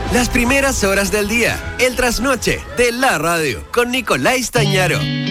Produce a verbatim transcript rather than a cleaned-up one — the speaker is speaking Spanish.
Las primeras horas del día, el trasnoche de la radio con Nicolás Tañaro.